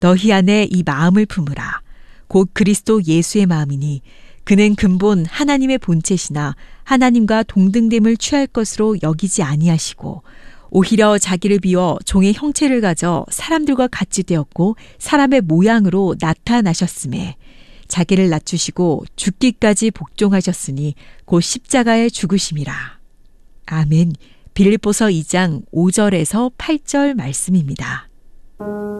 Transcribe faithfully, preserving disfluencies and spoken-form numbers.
너희 안에 이 마음을 품으라. 곧 그리스도 예수의 마음이니 그는 근본 하나님의 본체시나 하나님과 동등됨을 취할 것으로 여기지 아니하시고 오히려 자기를 비워 종의 형체를 가져 사람들과 같이 되었고 사람의 모양으로 나타나셨음에 자기를 낮추시고 죽기까지 복종하셨으니 곧 십자가에 죽으심이라. 아멘. 빌립보서 이 장 오 절에서 팔 절 말씀입니다.